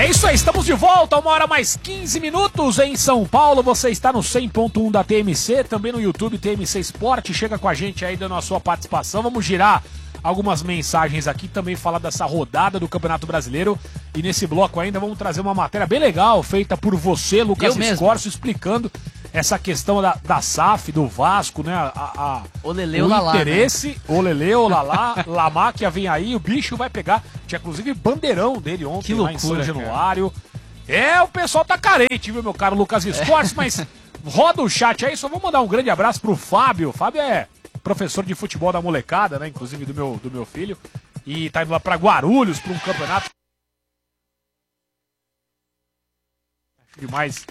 É isso aí, estamos de volta, 1h mais 15 em São Paulo. Você está no 100.1 da TMC, também no YouTube TMC Esporte. Chega com a gente aí dando a sua participação. Vamos girar algumas mensagens aqui, também falar dessa rodada do Campeonato Brasileiro. E nesse bloco ainda vamos trazer uma matéria bem legal, feita por você, Lucas Escorcio, explicando essa questão da SAF, do Vasco, né? Olele, o olalá, interesse, né? Olele, olalá, Lamá, que vem aí, o bicho vai pegar. Tinha inclusive bandeirão dele ontem, que loucura, lá em São Januário. O pessoal tá carente, viu, meu caro Lucas Escorcio, mas roda o chat aí, só vou mandar um grande abraço pro Fábio. O Fábio é professor de futebol da molecada, né? Inclusive do meu filho. E tá indo lá pra Guarulhos, pra um campeonato. Acho demais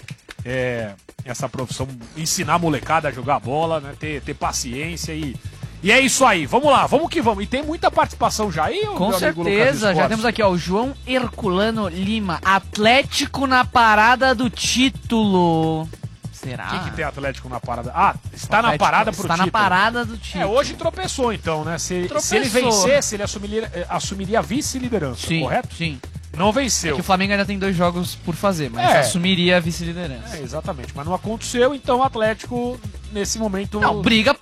essa profissão, ensinar a molecada a jogar bola, né? Ter paciência e é isso aí. Vamos lá, vamos que vamos. E tem muita participação já aí, com certeza, já temos aqui, ó, o João Herculano Lima. Atlético na parada do título. Será? O que tem Atlético na parada? Está na parada pro título. Está na parada do título. Hoje tropeçou então, né? Se ele vencesse, ele assumiria a vice-liderança, correto? Sim. Não venceu. É que o Flamengo ainda tem 2 jogos por fazer, mas assumiria a vice-liderança. Exatamente, mas não aconteceu, então o Atlético, nesse momento... Não, briga,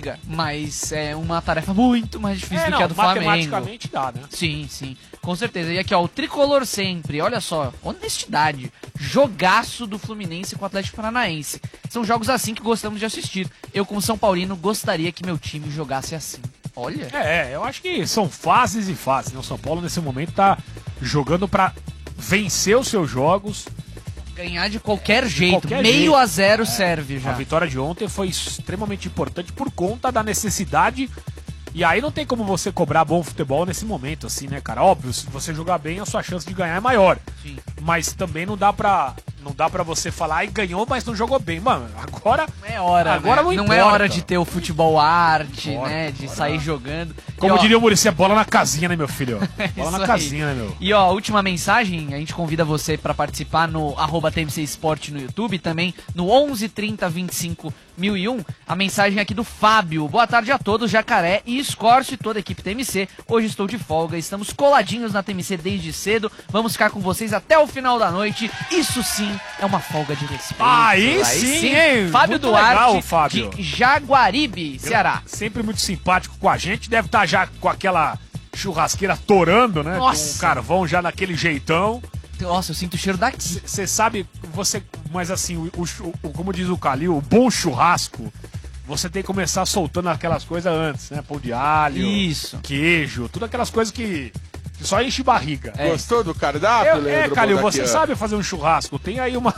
mas é uma tarefa muito mais difícil do que a do Flamengo. Matematicamente dá, né? Sim, com certeza. E aqui, ó, o Tricolor sempre, olha só, honestidade, jogaço do Fluminense com o Atlético Paranaense. São jogos assim que gostamos de assistir. Eu, como São Paulino, gostaria que meu time jogasse assim. Olha. Eu acho que são fases e fases, né? O São Paulo, nesse momento, tá jogando pra vencer os seus jogos. Ganhar de qualquer jeito. Meio a zero serve já. A vitória de ontem foi extremamente importante por conta da necessidade. E aí não tem como você cobrar bom futebol nesse momento, assim, né, cara? Óbvio, se você jogar bem, a sua chance de ganhar é maior. Sim. Mas também não dá pra você falar, ganhou, mas não jogou bem. Mano, agora... Não é hora, agora né? Não é hora de ter o futebol arte, né? De sair jogando. Como diria o Muricy, é bola na casinha, né, meu filho? Bola na casinha, né, meu? E ó, a última mensagem, a gente convida você pra participar no @TMC Esporte no YouTube, também no 11 30 25 1001. A mensagem aqui do Fábio. Boa tarde a todos, Jacaré e Escorcio e toda a equipe TMC. Hoje estou de folga, estamos coladinhos na TMC desde cedo. Vamos ficar com vocês até o final da noite. Isso sim é uma folga de respeito. Aí sim, hein? Fábio muito Duarte, legal, Fábio. de Jaguaribe, Ceará. Sempre muito simpático com a gente. Deve estar já com aquela churrasqueira torando, né? Nossa. Com o carvão já naquele jeitão. Nossa, eu sinto o cheiro daqui. Você sabe, mas assim, como diz o Calil, o bom churrasco, você tem que começar soltando aquelas coisas antes, né? Pão de alho, queijo, tudo aquelas coisas que só enche barriga. Gostou do cardápio, Leandro? Calil, você sabe fazer um churrasco. Tem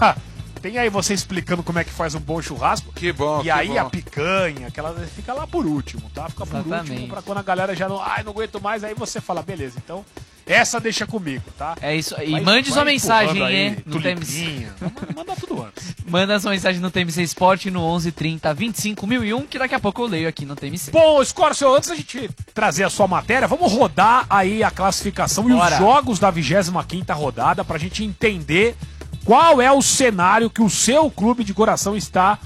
aí você explicando como é que faz um bom churrasco. Que bom, E aí a picanha, aquela fica lá por último, tá? Fica por último pra quando a galera já não aguento mais, aí você fala, beleza, então essa deixa comigo, tá? É isso. E mande sua mensagem, aí, no TMC. Manda tudo antes. Manda sua mensagem no TMC Esporte no 11 30 25 1001, que daqui a pouco eu leio aqui no TMC. Bom, Escorcio, antes da gente trazer a sua matéria, vamos rodar aí a classificação e os jogos da 25ª rodada pra gente entender qual é o cenário que o seu clube de coração está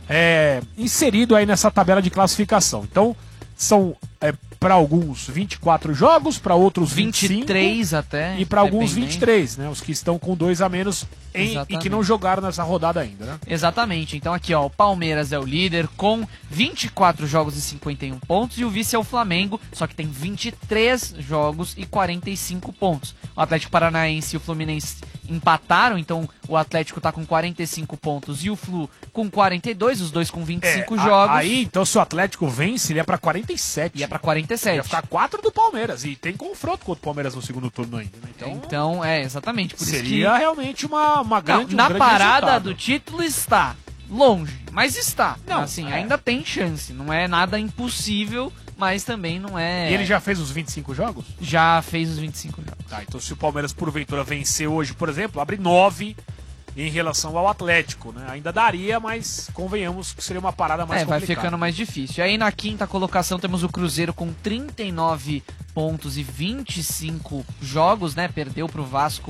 inserido aí nessa tabela de classificação. Então, são para alguns 24 jogos, para outros 23 até. E para alguns 23, né? Os que estão com 2 a menos e que não jogaram nessa rodada ainda, né? Exatamente. Então aqui, ó, o Palmeiras é o líder com 24 jogos e 51 pontos e o vice é o Flamengo, só que tem 23 jogos e 45 pontos. O Atlético Paranaense e o Fluminense empataram, então o Atlético tá com 45 pontos e o Flu com 42, os dois com 25 jogos. Aí, então, se o Atlético vence, ele é pra 47. Ia pra 47. Ia ficar 4 do Palmeiras. E tem confronto contra o Palmeiras no segundo turno ainda. Né? Então, exatamente. Por seria isso que... realmente uma grande na parada resultado. do título está longe, mas está. Não, assim, ainda tem chance. Não é nada impossível, mas também não é... E ele já fez os 25 jogos? Já fez os 25 jogos. Tá, então se o Palmeiras, porventura, vencer hoje, por exemplo, abre 9 em relação ao Atlético, né? Ainda daria, mas convenhamos que seria uma parada mais complicada. Vai ficando mais difícil. E aí na quinta colocação temos o Cruzeiro com 39 pontos e 25 jogos, né? Perdeu pro Vasco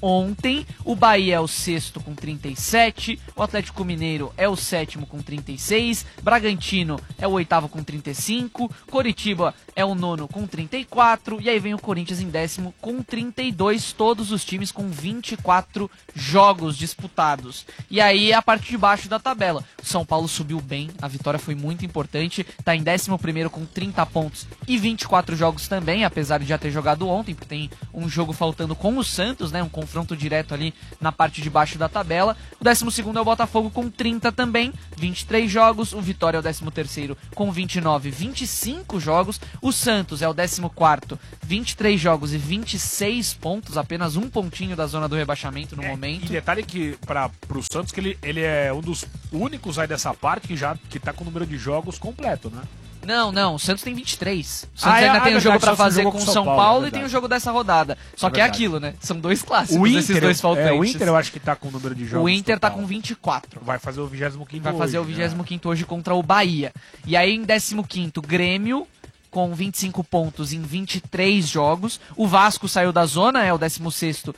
ontem. O Bahia é o sexto com 37, o Atlético Mineiro é o sétimo com 36, Bragantino é o oitavo com 35, Coritiba é o nono com 34, e aí vem o Corinthians em décimo com 32, todos os times com 24 jogos disputados. E aí a parte de baixo da tabela, o São Paulo subiu bem, a vitória foi muito importante, tá em 11º com 30 pontos e 24 jogos também, apesar de já ter jogado ontem, porque tem um jogo faltando com o Santos, né, um confronto direto ali na parte de baixo da tabela. O 12º é o Botafogo com 30 também, 23 jogos, o Vitória é o 13º com 29, 25 jogos, o Santos é o 14º, 23 jogos e 26 pontos, apenas um pontinho da zona do rebaixamento no momento. E detalhe que pro Santos que ele é um dos únicos aí dessa parte que tá com o número de jogos completo, né? Não, o Santos tem 23. O Santos ainda tem um jogo pra fazer com o São Paulo e tem o jogo dessa rodada. Só que é aquilo, né? São dois clássicos desses dois faltantes. O Inter eu acho que tá com o número de jogos. O Inter tá com 24. Vai fazer o 25º Vai fazer o 25º hoje contra o Bahia. E aí em 15º, Grêmio com 25 pontos em 23 jogos. O Vasco saiu da zona, é o 16º,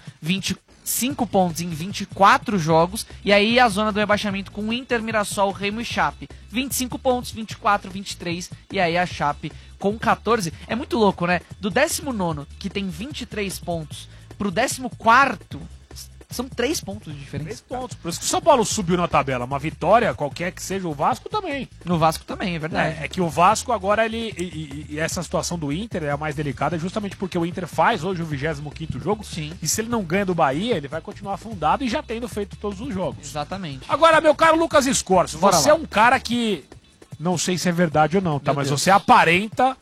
25 pontos em 24 jogos, e aí a zona do rebaixamento com Inter, Mirassol, Remo e Chape, 25 pontos, 24, 23, e aí a Chape com 14, é muito louco, né? Do 19º, que tem 23 pontos, pro 14º, são 3 pontos de diferença. 3 pontos, por isso que o São Paulo subiu na tabela, uma vitória, qualquer que seja, o Vasco também. No Vasco também, é verdade. É que o Vasco agora, e essa situação do Inter é a mais delicada, justamente porque o Inter faz hoje o 25º jogo. Sim. E se ele não ganha do Bahia, ele vai continuar afundado e já tendo feito todos os jogos. Exatamente. Agora, meu caro Lucas Escorcio, Bora você lá. é um cara que, não sei se é verdade ou não, tá? Meu Mas Deus. você aparenta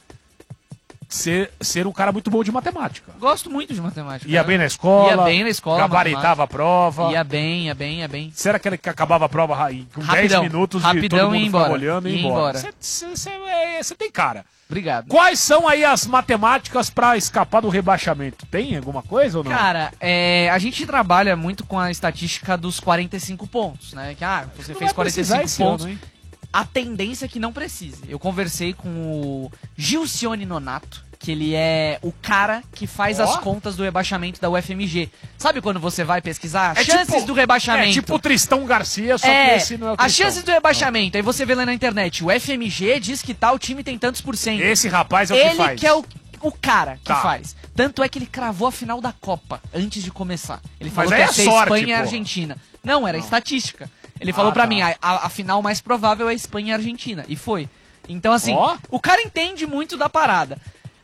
ser um cara muito bom de matemática. Gosto muito de matemática. Ia bem na escola, Ia bem na escola, gabaritava a prova. Ia bem. Você era aquele que acabava a prova com 10 Rapidão, minutos e rapidão todo mundo e ia ficava embora. olhando e Ia ia embora. embora. Você tem cara. Obrigado. Quais são aí as matemáticas pra escapar do rebaixamento? Tem alguma coisa ou não? Cara, a gente trabalha muito com a estatística dos 45 pontos, né? Que, você Não fez vai precisar 45 esse pontos. ano, hein? A tendência é que não precise. Eu conversei com o Gilcione Nonato, que ele é o cara que faz as contas do rebaixamento da UFMG. Sabe quando você vai pesquisar chances do rebaixamento? É tipo o Tristão Garcia, só que esse não é o Tristão. As chances do rebaixamento. Aí você vê lá na internet, o FMG diz que tal time tem tantos por cento. Esse rapaz é o que Ele faz. que é o cara que Tá. faz. Tanto é que ele cravou a final da Copa antes de começar. Ele falou aí que é ia ser sorte, Espanha e porra. Argentina. Não, era estatística. Ele falou pra tá. mim, a final mais provável é Espanha e Argentina. E foi. Então, assim, Ó. o cara entende muito da parada.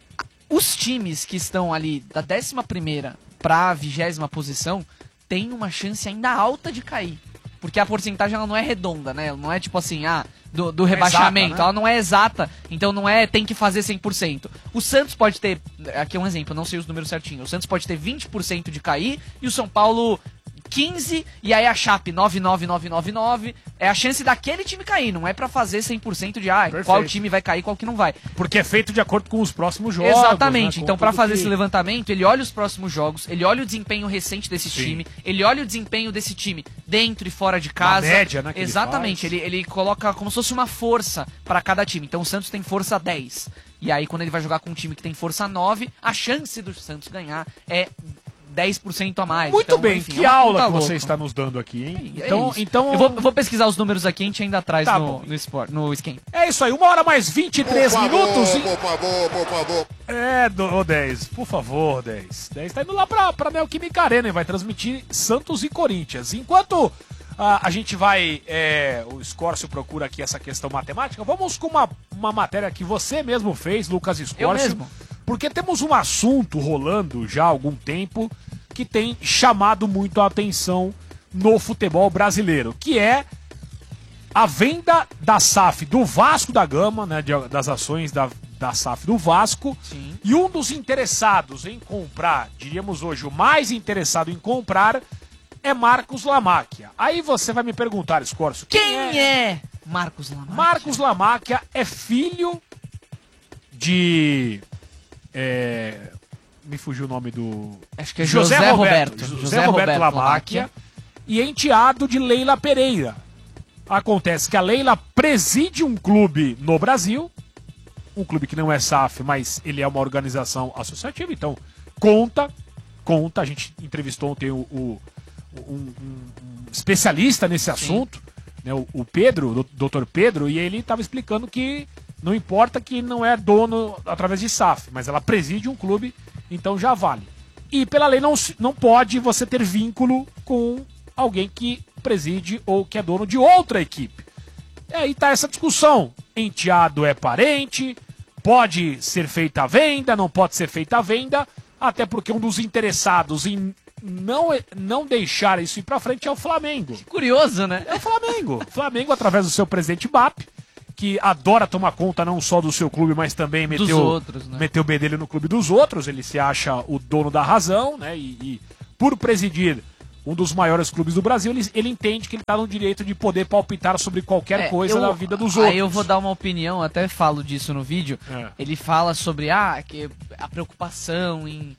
Os times que estão ali da 11ª pra 20ª posição têm uma chance ainda alta de cair. Porque a porcentagem ela não é redonda, né? Ela não é tipo assim, do rebaixamento. exata, né? Ela não é exata, então não é tem que fazer 100%. O Santos pode ter, aqui é um exemplo, eu não sei os números certinhos. O Santos pode ter 20% de cair e o São Paulo 15, e aí a Chape 99999. É a chance daquele time cair, não é pra fazer 100% de qual Perfeito. time vai cair, qual que não vai. Porque é feito de acordo com os próximos jogos. Exatamente. Né? Então, Com pra tudo fazer que- esse levantamento, ele olha os próximos jogos, ele olha o desempenho recente desse Sim. time, ele olha o desempenho desse time dentro e fora de casa. média, né, que ele Exatamente. faz. Ele coloca como se fosse uma força pra cada time. Então, o Santos tem força 10. E aí, quando ele vai jogar com um time que tem força 9, a chance do Santos ganhar é 10% a mais. Muito Então, bem, enfim, que é uma aula conta que você louca. está nos dando aqui, hein? É Então, isso. então Eu vou pesquisar os números aqui, a gente ainda traz Tá no bom. Sport, no Skin. é isso aí, 1h mais 23 minutos. Por favor. Ô 10, por favor, 10. 10 tá indo lá pra Neoquímica Arena e vai transmitir Santos e Corinthians. Enquanto a gente vai, o Escorcio procura aqui essa questão matemática, vamos com uma matéria que você mesmo fez, Lucas Escorcio. Eu mesmo. Porque temos um assunto rolando já há algum tempo que tem chamado muito a atenção no futebol brasileiro, que é a venda da SAF do Vasco da Gama, né, das ações da SAF do Vasco. Sim. E um dos interessados em comprar, diríamos hoje, o mais interessado em comprar, é Marcos Lamacchia. Aí você vai me perguntar, Escorcio, Quem é Marcos Lamacchia? Marcos Lamacchia é filho de... me fugiu o nome do... Acho que é José Roberto. José Roberto Lamacchia. E enteado de Leila Pereira. Acontece que a Leila preside um clube no Brasil, um clube que não é SAF, mas ele é uma organização associativa, então conta conta, a gente entrevistou ontem um especialista nesse assunto, né, o Pedro, o Dr. Pedro, e ele estava explicando que não importa que não é dono através de SAF, mas ela preside um clube, então já vale. E pela lei não pode você ter vínculo com alguém que preside ou que é dono de outra equipe. E aí tá essa discussão. Enteado é parente, pode ser feita a venda, não pode ser feita a venda, até porque um dos interessados em não deixar isso ir pra frente é o Flamengo. Que curioso, né? É o Flamengo. O Flamengo, através do seu presidente BAP, que adora tomar conta não só do seu clube, mas também meteu o bedelho no clube dos outros. Ele se acha o dono da razão, né? E por presidir um dos maiores clubes do Brasil, ele entende que ele está no direito de poder palpitar sobre qualquer coisa da vida dos outros. Aí eu vou dar uma opinião, até falo disso no vídeo. Ele fala sobre que a preocupação em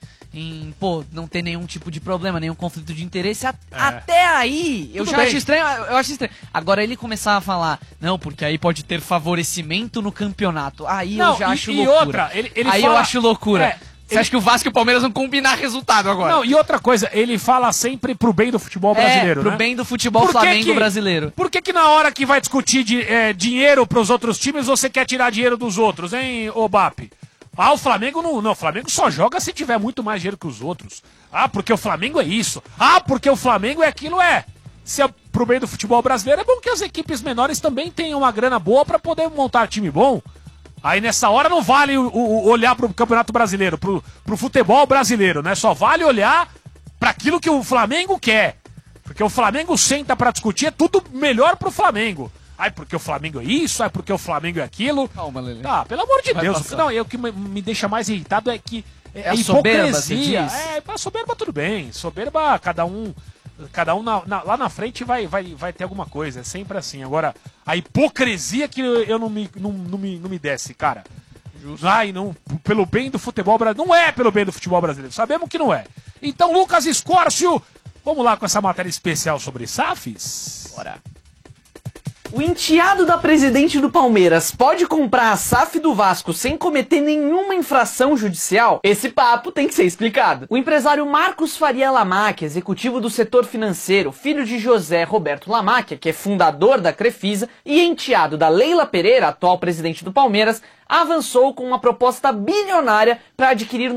não ter nenhum tipo de problema, nenhum conflito de interesse. Até aí, eu acho estranho. Agora ele começar a falar, não, porque aí pode ter favorecimento no campeonato. Aí eu já acho loucura. Eu acho loucura. Você acha que o Vasco e o Palmeiras vão combinar resultado agora? Não, e outra coisa, ele fala sempre pro bem do futebol brasileiro, pro bem do futebol Flamengo brasileiro. Por que na hora que vai discutir dinheiro pros outros times, você quer tirar dinheiro dos outros, hein, ô BAP? O Flamengo não, o Flamengo só joga se tiver muito mais dinheiro que os outros. Porque o Flamengo é isso. Porque o Flamengo é aquilo, Se é pro bem do futebol brasileiro, é bom que as equipes menores também tenham uma grana boa pra poder montar time bom. Aí nessa hora não vale olhar pro Campeonato Brasileiro, pro futebol brasileiro, né? Só vale olhar pra aquilo que o Flamengo quer. Porque o Flamengo senta pra discutir, é tudo melhor pro Flamengo. Porque o Flamengo é isso, porque o Flamengo é aquilo. Calma, Lelê. Tá, pelo amor de Deus. Não, o que me deixa mais irritado é que a hipocrisia. Pra soberba tudo bem. Soberba, cada um lá na frente vai ter alguma coisa. É sempre assim. Agora, a hipocrisia que eu não me desce, cara. Justo. Não, pelo bem do futebol brasileiro. Não é pelo bem do futebol brasileiro. Sabemos que não é. Então, Lucas Escórcio, vamos lá com essa matéria especial sobre SAFs? Bora. O enteado da presidente do Palmeiras pode comprar a SAF do Vasco sem cometer nenhuma infração judicial? Esse papo tem que ser explicado. O empresário Marcos Faria Lamáquia, executivo do setor financeiro, filho de José Roberto Lamáquia, que é fundador da Crefisa, e enteado da Leila Pereira, atual presidente do Palmeiras, avançou com uma proposta bilionária para adquirir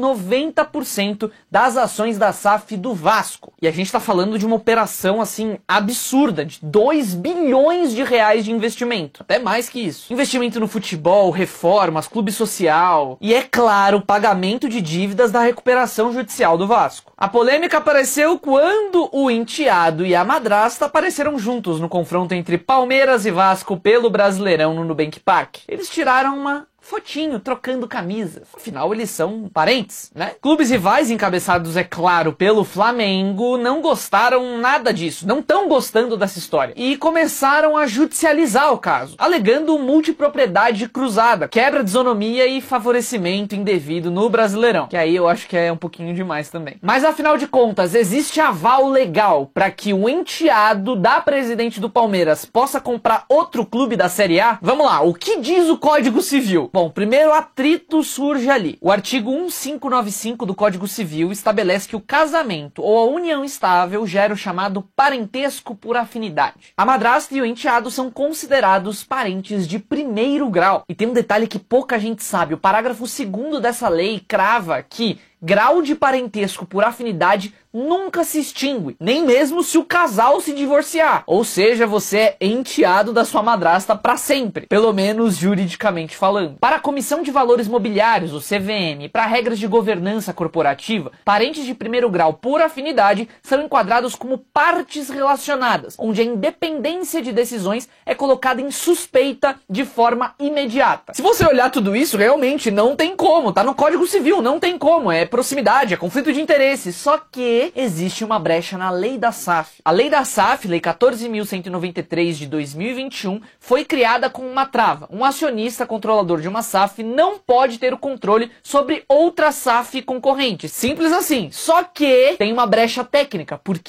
90% das ações da SAF do Vasco. E a gente tá falando de uma operação, assim, absurda, de 2 bilhões de reais de investimento. Até mais que isso. Investimento no futebol, reformas, clube social e, é claro, pagamento de dívidas da recuperação judicial do Vasco. A polêmica apareceu quando o enteado e a madrasta apareceram juntos no confronto entre Palmeiras e Vasco pelo Brasileirão no Nubank Park. Eles tiraram uma fotinho, trocando camisas. Afinal, eles são parentes, né? Clubes rivais, encabeçados, é claro, pelo Flamengo, não gostaram nada disso, não estão gostando dessa história. E começaram a judicializar o caso, alegando multipropriedade cruzada, quebra de isonomia e favorecimento indevido no Brasileirão. Que aí eu acho que é um pouquinho demais também. Mas afinal de contas, existe aval legal para que o enteado da presidente do Palmeiras possa comprar outro clube da Série A? Vamos lá, o que diz o Código Civil? Bom, primeiro atrito surge ali. O artigo 1595 do Código Civil estabelece que o casamento ou a união estável gera o chamado parentesco por afinidade. A madrasta e o enteado são considerados parentes de primeiro grau. E tem um detalhe que pouca gente sabe. O parágrafo 2º dessa lei crava que grau de parentesco por afinidade nunca se extingue, nem mesmo se o casal se divorciar. Ou seja, você é enteado da sua madrasta para sempre, pelo menos juridicamente falando. Para a Comissão de Valores Mobiliários, o CVM, e para regras de governança corporativa, parentes de primeiro grau por afinidade são enquadrados como partes relacionadas, onde a independência de decisões é colocada em suspeita de forma imediata. Se você olhar tudo isso, realmente não tem como, tá no Código Civil, não tem como, é proximidade, é conflito de interesse, só que existe uma brecha na Lei da SAF. A Lei da SAF, Lei 14.193 de 2021, foi criada com uma trava. Um acionista controlador de uma SAF não pode ter o controle sobre outra SAF concorrente. Simples assim. Só que tem uma brecha técnica, porque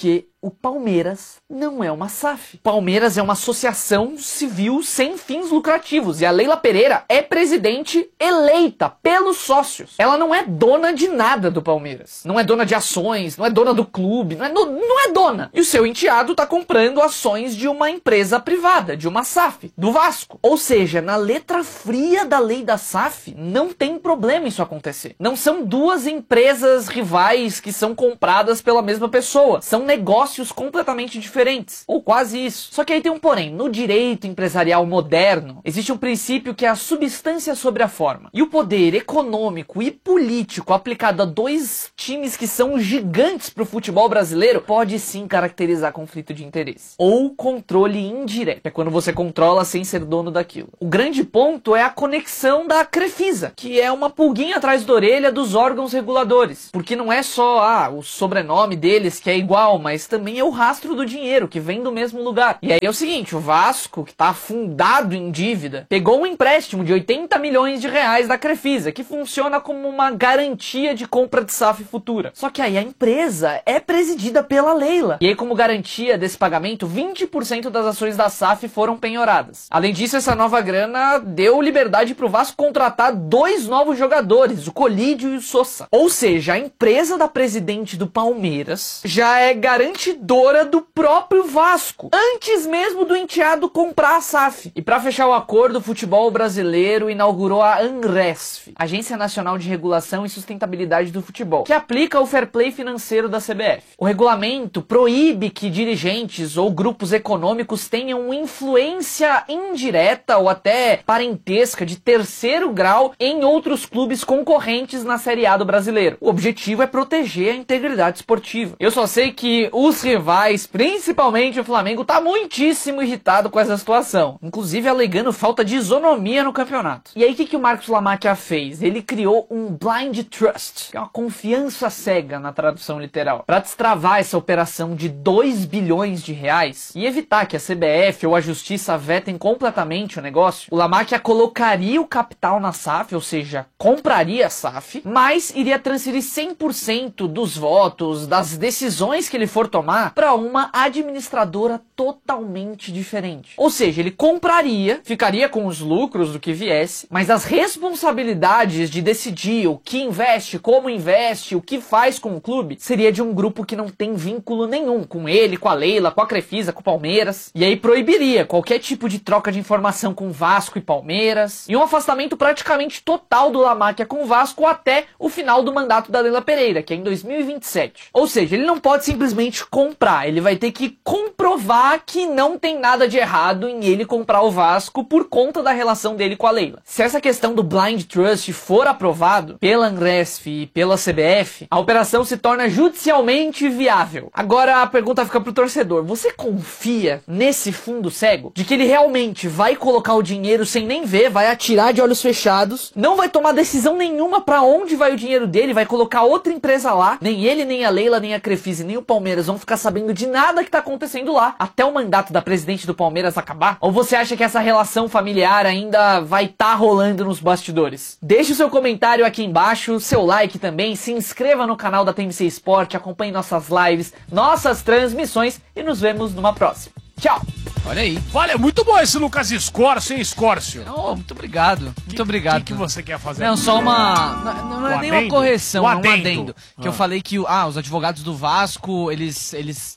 o Palmeiras não é uma SAF. Palmeiras é uma associação civil sem fins lucrativos e a Leila Pereira é presidente eleita pelos sócios. Ela não é dona de nada do Palmeiras. Não é dona de ações, não é dona do clube, não é dona. E o seu enteado tá comprando ações de uma empresa privada, de uma SAF, do Vasco. Ou seja, na letra fria da lei da SAF, não tem problema isso acontecer. Não são duas empresas rivais que são compradas pela mesma pessoa. São negócios completamente diferentes. Ou quase isso. Só que aí tem um porém. No direito empresarial moderno, existe um princípio que é a substância sobre a forma. E o poder econômico e político aplicado a dois times que são gigantes pro futebol brasileiro pode sim caracterizar conflito de interesse. Ou controle indireto. É quando você controla sem ser dono daquilo. O grande ponto é a conexão da Crefisa, que é uma pulguinha atrás da orelha dos órgãos reguladores. Porque não é só o sobrenome deles que é igual, mas também é o rastro do dinheiro que vem do mesmo lugar. E aí é o seguinte, o Vasco, que tá afundado em dívida, pegou um empréstimo de 80 milhões de reais da Crefisa, que funciona como uma garantia de compra de SAF futura. Só que aí a empresa é presidida pela Leila. E aí, como garantia desse pagamento, 20% das ações da SAF foram penhoradas. Além disso, essa nova grana deu liberdade pro Vasco contratar 2 novos jogadores, o Colídio e o Sosa. Ou seja, a empresa da presidente do Palmeiras já é garantidora do próprio Vasco, antes mesmo do enteado comprar a SAF. E para fechar o acordo, o futebol brasileiro inaugurou a ANRESF, Agência Nacional de Regulação e Sustentabilidade do Futebol, que aplica o fair play financeiro da CBF. O regulamento proíbe que dirigentes ou grupos econômicos tenham influência indireta ou até parentesca de terceiro grau em outros clubes concorrentes na Série A do brasileiro. O objetivo é proteger a integridade esportiva. Eu só sei que os rivais, principalmente o Flamengo, tá muitíssimo irritado com essa situação, inclusive alegando falta de isonomia no campeonato. E aí o que o Marcos Lamacchia fez? Ele criou um blind trust, que é uma confiança cega na tradução literal, para destravar essa operação de 2 bilhões de reais e evitar que a CBF ou a Justiça vetem completamente o negócio. O Lamacchia colocaria o capital na SAF, ou seja, compraria a SAF, mas iria transferir 100% dos votos, das decisões que ele for tomar, para uma administradora totalmente diferente. Ou seja, ele compraria, ficaria com os lucros do que viesse, mas as responsabilidades de decidir o que investe, como investe, o que faz com o clube, seria de um grupo que não tem vínculo nenhum com ele, com a Leila, com a Crefisa, com o Palmeiras. E aí proibiria qualquer tipo de troca de informação com Vasco e Palmeiras, e um afastamento praticamente total do Lamacchia com o Vasco até o final do mandato da Leila Pereira, que é em 2027. Ou seja, ele não pode simplesmente comprar, ele vai ter que comprovar que não tem nada de errado em ele comprar o Vasco por conta da relação dele com a Leila. Se essa questão do blind trust for aprovado pela ANRESF e pela CBF, a operação se torna judicialmente viável. Agora a pergunta fica pro torcedor: você confia nesse fundo cego? De que ele realmente vai colocar o dinheiro sem nem ver, vai atirar de olhos fechados, não vai tomar decisão nenhuma pra onde vai o dinheiro dele, vai colocar outra empresa lá, nem ele, nem a Leila, nem a Crefisa, nem o Palmeiras vão ficar sabendo de nada que tá acontecendo lá, até o mandato da presidente do Palmeiras acabar? Ou você acha que essa relação familiar ainda vai tá rolando nos bastidores? Deixe o seu comentário aqui embaixo, seu like também, se inscreva no canal da TMC Sport, acompanhe nossas lives, nossas transmissões e nos vemos numa próxima. Tchau! Olha aí. Olha, muito bom esse Lucas Escórcio, hein, Escórcio? Oh, muito obrigado. Muito obrigado. O que você quer fazer? Não, só uma... Não é nem uma correção, é um adendo. Que eu falei que os advogados do Vasco, eles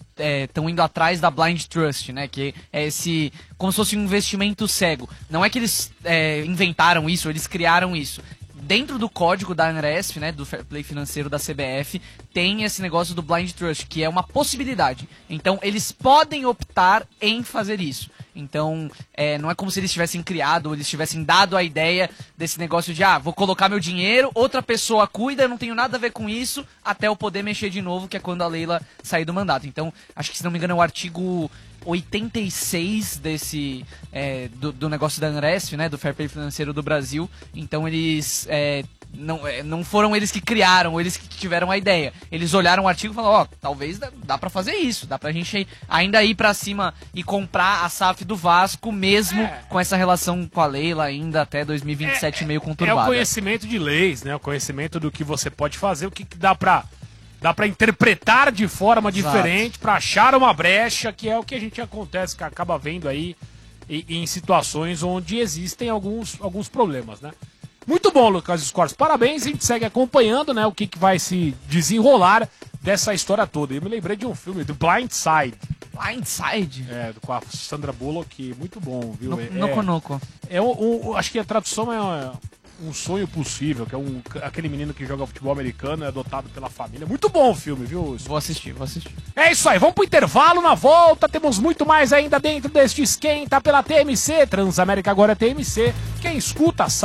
estão indo atrás da Blind Trust, né? Que é esse... como se fosse um investimento cego. Não é que eles inventaram isso, eles criaram isso. Dentro do código da ANRESF, né, do Fair Play financeiro da CBF, tem esse negócio do Blind Trust, que é uma possibilidade. Então, eles podem optar em fazer isso. Então, não é como se eles tivessem criado, ou eles tivessem dado a ideia desse negócio de, vou colocar meu dinheiro, outra pessoa cuida, eu não tenho nada a ver com isso, até eu poder mexer de novo, que é quando a Leila sair do mandato. Então, acho que, se não me engano, é o artigo 86 desse do negócio da ANRESF, né, do Fair Play financeiro do Brasil. Então eles não foram eles que criaram, eles que tiveram a ideia. Eles olharam o artigo e falaram, talvez dá pra fazer isso, dá pra gente ainda ir pra cima e comprar a SAF do Vasco, mesmo com essa relação com a Leila ainda até 2027 meio conturbada. É o conhecimento de leis, né, o conhecimento do que você pode fazer, o que dá pra Dá pra interpretar de forma diferente, pra achar uma brecha, que é o que a gente que acaba vendo aí em situações onde existem alguns problemas, né? Muito bom, Lucas Escorce. Parabéns, a gente segue acompanhando, né, o que vai se desenrolar dessa história toda. Eu me lembrei de um filme, do Blind Side. Blind Side? Com a Sandra Bullock, muito bom, viu? Noco. Acho que a tradução é Um Sonho Possível, que é aquele menino que joga futebol americano, é adotado pela família. Muito bom o filme, viu? Vou assistir. É isso aí, vamos pro intervalo, na volta temos muito mais ainda dentro deste Esquenta pela TMC. Transamérica agora é TMC. Quem escuta sabe.